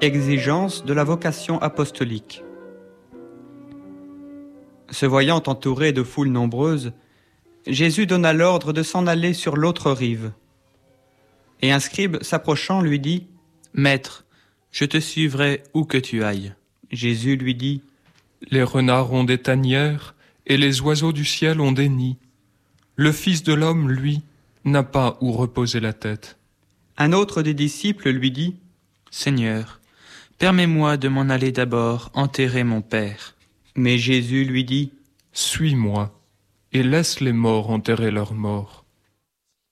Exigence de la vocation apostolique. Se voyant entouré de foules nombreuses, Jésus donna l'ordre de s'en aller sur l'autre rive. Et un scribe s'approchant lui dit : « Maître, je te suivrai où que tu ailles. » Jésus lui dit : « Les renards ont des tanières et les oiseaux du ciel ont des nids. Le Fils de l'homme, lui, n'a pas où reposer la tête. » Un autre des disciples lui dit : « Seigneur, permets-moi de m'en aller d'abord enterrer mon Père. » Mais Jésus lui dit : « Suis-moi et laisse les morts enterrer leurs morts.